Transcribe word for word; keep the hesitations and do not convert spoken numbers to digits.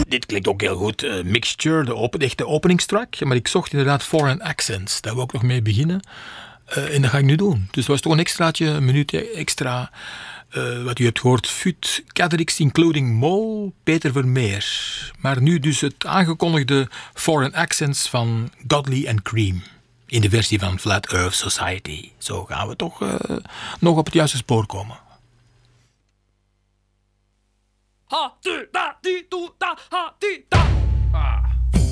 Dit klinkt ook heel goed. Uh, Mixture, de, open, echt de openingstrack. Maar ik zocht inderdaad Foreign Accents. Daar wil ik nog mee beginnen. Uh, en dat ga ik nu doen. Dus dat was toch een extraatje, een minuut extra. Uh, wat u hebt gehoord, Fut, Cadrix, including Mol, Peter Vermeer. Maar nu dus het aangekondigde Foreign Accents van Godley and Cream. In de versie van Flat Earth Society. Zo gaan we toch uh, nog op het juiste spoor komen. Ha, tu, da, di, du, da, ha, di, da. Ah.